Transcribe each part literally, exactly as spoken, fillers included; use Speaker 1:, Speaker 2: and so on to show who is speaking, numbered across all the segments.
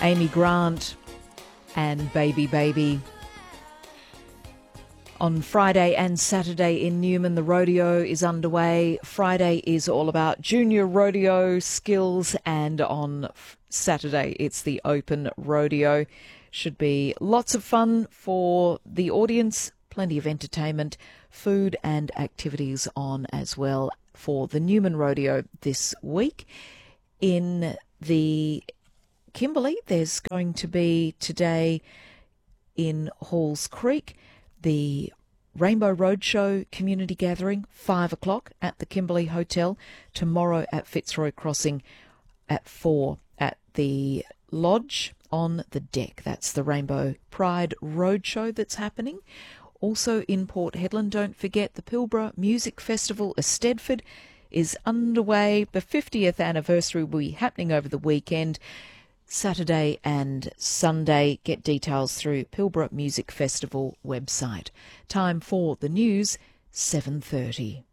Speaker 1: Amy Grant and Baby Baby. On Friday and Saturday in Newman, the rodeo is underway. Friday is all about junior rodeo skills, and on Saturday it's the open rodeo. Should be lots of fun for the audience, plenty of entertainment, food and activities on as well for the Newman Rodeo this week. In the Kimberley, there's going to be today in Halls Creek the Rainbow Roadshow community gathering, five o'clock at the Kimberley Hotel. Tomorrow at Fitzroy Crossing at four at the Lodge on the deck. That's the Rainbow Pride Roadshow that's happening. Also in Port Hedland, don't forget the Pilbara Music Festival Eisteddfod is underway. The fiftieth anniversary will be happening over the weekend, Saturday and Sunday. Get details through Pilbara Music Festival website. Time for the news, seven thirty.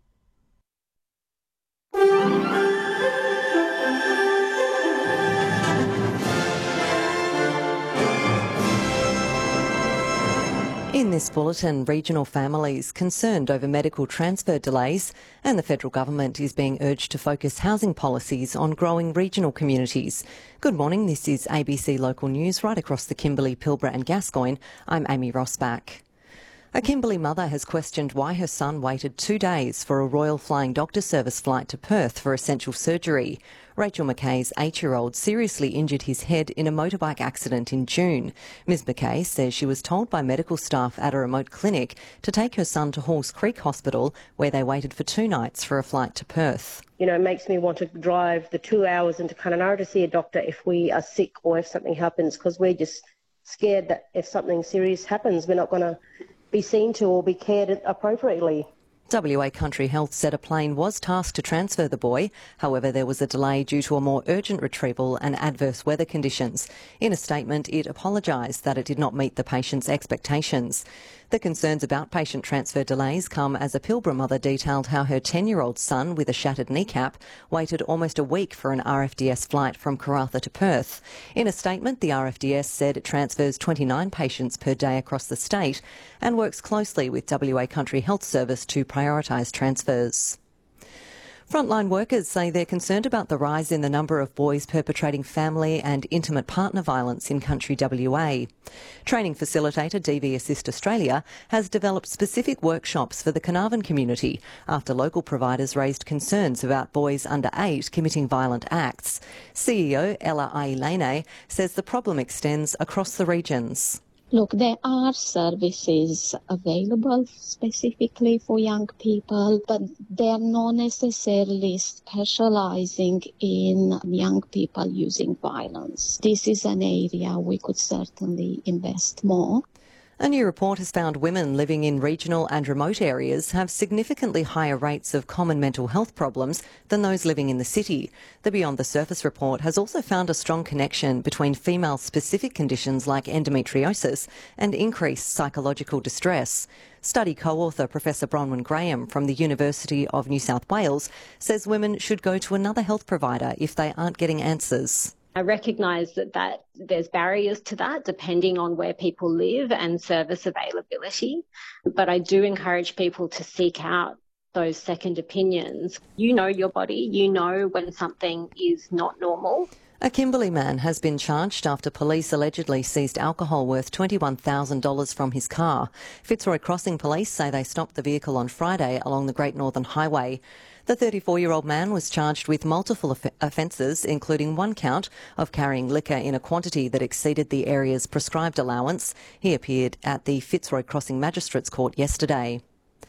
Speaker 2: In this bulletin, regional families concerned over medical transfer delays, and the federal government is being urged to focus housing policies on growing regional communities. Good morning, this is A B C Local News right across the Kimberley, Pilbara and Gascoyne. I'm Amy Rossback. A Kimberley mother has questioned why her son waited two days for a Royal Flying Doctor Service flight to Perth for essential surgery. Rachel McKay's eight-year-old seriously injured his head in a motorbike accident in June. Miz McKay says she was told by medical staff at a remote clinic to take her son to Halls Creek Hospital, where they waited for two nights for a flight to Perth.
Speaker 3: You know, it makes me want to drive the two hours into Kununurra to see a doctor if we are sick or if something happens, because we're just scared that if something serious happens, we're not going to be seen to or be cared appropriately.
Speaker 2: W A Country Health said a plane was tasked to transfer the boy. However, there was a delay due to a more urgent retrieval and adverse weather conditions. In a statement, it apologised that it did not meet the patient's expectations. The concerns about patient transfer delays come as a Pilbara mother detailed how her ten-year-old son with a shattered kneecap waited almost a week for an R F D S flight from Karratha to Perth. In a statement, the R F D S said it transfers twenty-nine patients per day across the state and works closely with W A Country Health Service to prioritise transfers. Frontline workers say they're concerned about the rise in the number of boys perpetrating family and intimate partner violence in country W A. Training facilitator D V Assist Australia has developed specific workshops for the Carnarvon community after local providers raised concerns about boys under eight committing violent acts. C E O Ella Ailene says the problem extends across the regions.
Speaker 4: Look, there are services available specifically for young people, but they are not necessarily specializing in young people using violence. This is an area we could certainly invest more.
Speaker 2: A new report has found women living in regional and remote areas have significantly higher rates of common mental health problems than those living in the city. The Beyond the Surface report has also found a strong connection between female-specific conditions like endometriosis and increased psychological distress. Study co-author Professor Bronwyn Graham from the University of New South Wales says women should go to another health provider if they aren't getting answers.
Speaker 5: I recognise that, that there's barriers to that depending on where people live and service availability, but I do encourage people to seek out those second opinions. You know your body, you know when something is not normal.
Speaker 2: A Kimberley man has been charged after police allegedly seized alcohol worth twenty-one thousand dollars from his car. Fitzroy Crossing police say they stopped the vehicle on Friday along the Great Northern Highway. The thirty-four-year-old man was charged with multiple off- offences, including one count of carrying liquor in a quantity that exceeded the area's prescribed allowance. He appeared at the Fitzroy Crossing Magistrates Court yesterday.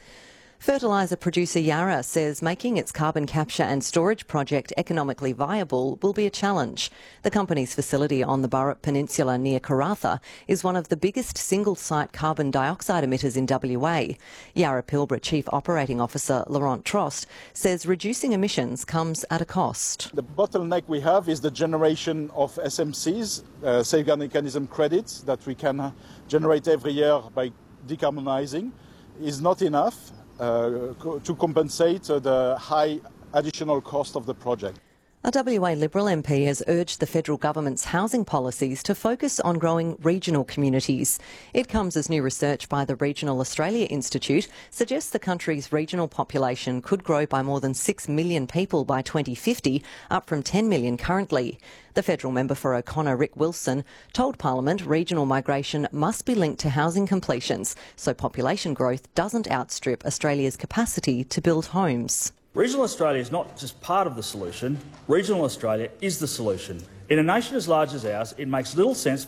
Speaker 2: Fertiliser producer Yara says making its carbon capture and storage project economically viable will be a challenge. The company's facility on the Burrup Peninsula near Karratha is one of the biggest single-site carbon dioxide emitters in W A. Yara Pilbara Chief Operating Officer Laurent Trost says reducing emissions comes at a cost.
Speaker 6: The bottleneck we have is the generation of S M Cs, uh, safeguard mechanism credits that we can uh, generate every year by decarbonising, is not enough Uh, to compensate uh, the high additional cost of the project.
Speaker 2: A W A Liberal M P has urged the federal government's housing policies to focus on growing regional communities. It comes as new research by the Regional Australia Institute suggests the country's regional population could grow by more than six million people by twenty fifty, up from ten million currently. The federal member for O'Connor, Rick Wilson, told Parliament regional migration must be linked to housing completions so population growth doesn't outstrip Australia's capacity to build homes.
Speaker 7: Regional Australia is not just part of the solution, regional Australia is the solution. In a nation as large as ours, it makes little sense